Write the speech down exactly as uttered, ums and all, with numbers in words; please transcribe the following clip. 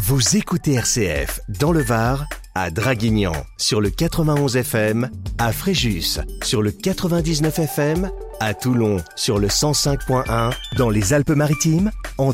Vous écoutez R C F dans le Var, à Draguignan sur le quatre-vingt-onze F M, à Fréjus sur le quatre-vingt-dix-neuf F M, à Toulon sur le cent cinq point un, dans les Alpes-Maritimes, en